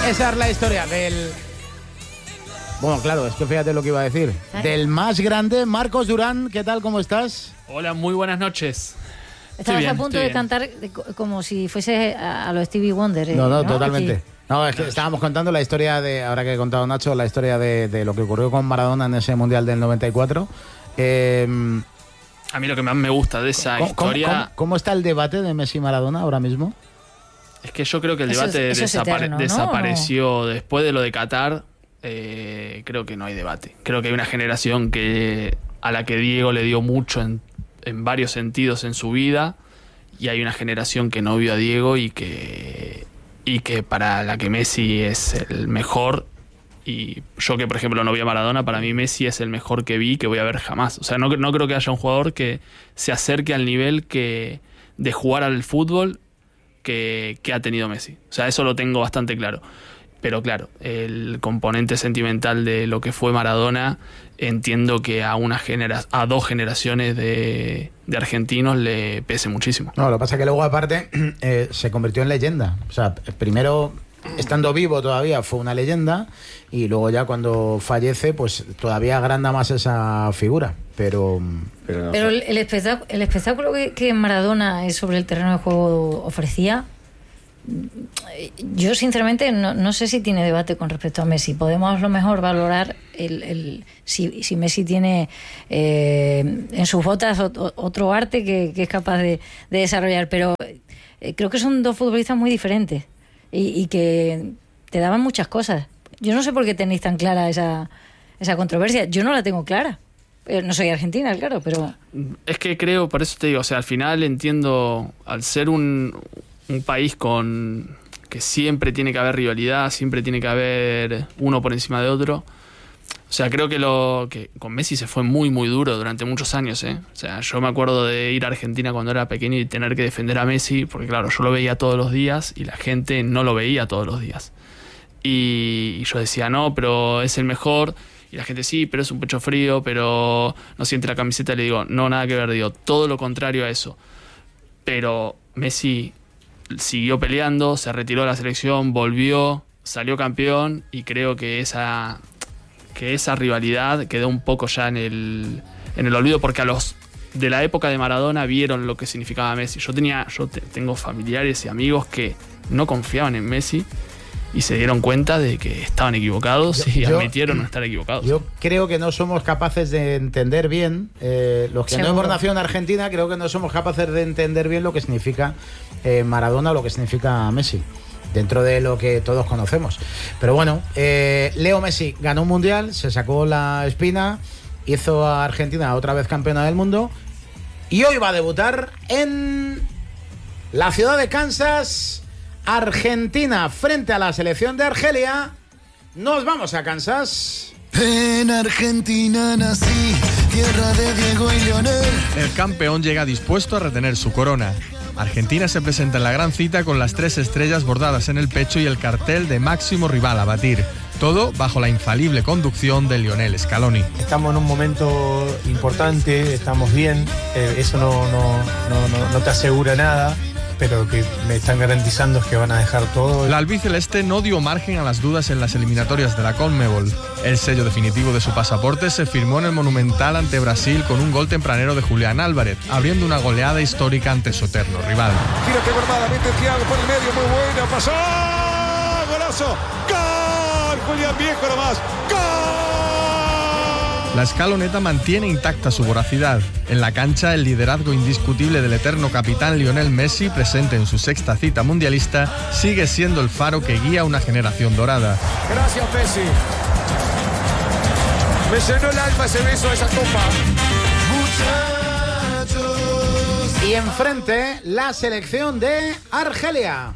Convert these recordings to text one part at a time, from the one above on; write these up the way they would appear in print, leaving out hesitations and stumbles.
Esa es la historia del... Bueno, claro, es que fíjate lo que iba a decir. Del más grande, Marcos Durán. ¿Qué tal? ¿Cómo estás? Hola, muy buenas noches. Estabas a punto de cantar como si fuese a los Stevie Wonder. No, totalmente. No, es que estábamos contando la historia de, ahora que he contado Nacho, la historia de lo que ocurrió con Maradona en ese Mundial del 94. A mí lo que más me gusta de esa historia... ¿Cómo está el debate de Messi-Maradona ahora mismo? Es que yo creo que el debate desapareció después de lo de Qatar. Creo que no hay debate. Creo que hay una generación a la que Diego le dio mucho en varios sentidos en su vida, y hay una generación que no vio a Diego y que para la que Messi es el mejor. Y yo, que por ejemplo no vi a Maradona, para mí Messi es el mejor que vi, que voy a ver jamás. O sea, no creo que haya un jugador que se acerque al nivel de jugar al fútbol que ha tenido Messi. O sea, eso lo tengo bastante claro. Pero claro, el componente sentimental de lo que fue Maradona, entiendo que a dos generaciones de argentinos le pese muchísimo. No, lo que pasa es que luego aparte se convirtió en leyenda. O sea, primero, estando vivo todavía fue una leyenda, y luego ya cuando fallece, pues todavía agranda más esa figura. Pero el espectáculo que Maradona sobre el terreno de juego ofrecía, yo sinceramente no sé si tiene debate con respecto a Messi. Podemos a lo mejor valorar si Messi tiene en sus botas otro arte que es capaz de desarrollar, pero creo que son dos futbolistas muy diferentes y que te daban muchas cosas. Yo no sé por qué tenéis tan clara esa controversia. Yo no la tengo clara. No soy argentina, claro, pero... Es que creo, por eso te digo, o sea, al final entiendo, al ser un país que siempre tiene que haber rivalidad, siempre tiene que haber uno por encima de otro. O sea, creo que con Messi se fue muy, muy duro durante muchos años, ¿eh? O sea, yo me acuerdo de ir a Argentina cuando era pequeño y tener que defender a Messi, porque claro, yo lo veía todos los días y la gente no lo veía todos los días. Y yo decía, no, pero es el mejor. Y la gente, sí, pero es un pecho frío, pero no siente la camiseta. Y le digo, no, nada que ver, digo, todo lo contrario a eso. Pero Messi siguió peleando, se retiró de la selección, volvió, salió campeón, y creo que esa rivalidad quedó un poco ya en el olvido, porque a los de la época de Maradona vieron lo que significaba Messi. Yo tengo familiares y amigos que no confiaban en Messi y se dieron cuenta de que estaban equivocados y admitieron no estar equivocados. Yo creo que no somos capaces de entender bien, los que no hemos nacido en Argentina, creo que no somos capaces de entender bien lo que significa Maradona o lo que significa Messi, dentro de lo que todos conocemos. Pero bueno, Leo Messi ganó un mundial, se sacó la espina, hizo a Argentina otra vez campeona del mundo, y hoy va a debutar en la ciudad de Kansas, Argentina, frente a la selección de Argelia. Nos vamos a Kansas. En Argentina nací, tierra de Diego y Leonel. El campeón llega dispuesto a retener su corona. Argentina se presenta en la gran cita con las 3 estrellas bordadas en el pecho y el cartel de máximo rival a batir. Todo bajo la infalible conducción de Lionel Scaloni. Estamos en un momento importante, estamos bien, eso no te asegura nada, pero lo que me están garantizando es que van a dejar todo. La albiceleste no dio margen a las dudas en las eliminatorias de la Conmebol. El sello definitivo de su pasaporte se firmó en el Monumental ante Brasil con un gol tempranero de Julián Álvarez, abriendo una goleada histórica ante su eterno rival. Gira que verdaderamente Thiago por el medio, muy buena, pasó, golazo, gol, Julián Viejo nomás, gol. La escaloneta mantiene intacta su voracidad. En la cancha, el liderazgo indiscutible del eterno capitán Lionel Messi, presente en su 6ª cita mundialista, sigue siendo el faro que guía una generación dorada. Gracias, Messi. Me llenó el alma ese beso, esa copa. Muchachos. Y enfrente, la selección de Argelia.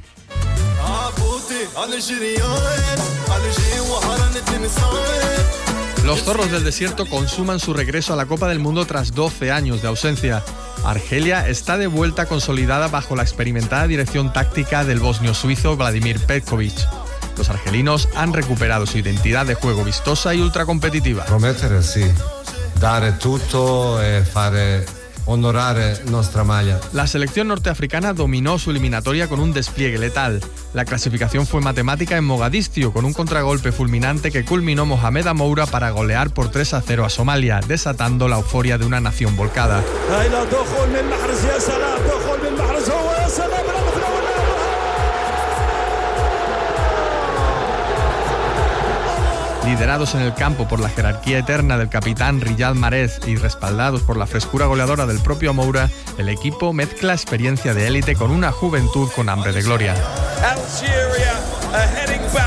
Los zorros del desierto consuman su regreso a la Copa del Mundo tras 12 años de ausencia. Argelia está de vuelta consolidada bajo la experimentada dirección táctica del bosnio suizo Vladimir Petkovic. Los argelinos han recuperado su identidad de juego vistosa y ultracompetitiva. Promettere sì, dare tutto e fare honorar nuestra malla. La selección norteafricana dominó su eliminatoria con un despliegue letal. La clasificación fue matemática en Mogadiscio, con un contragolpe fulminante que culminó Mohamed Amoura para golear por 3-0 a Somalia, desatando la euforia de una nación volcada. Liderados en el campo por la jerarquía eterna del capitán Riyad Mahrez y respaldados por la frescura goleadora del propio Amoura, el equipo mezcla experiencia de élite con una juventud con hambre de gloria. Algeria ahead.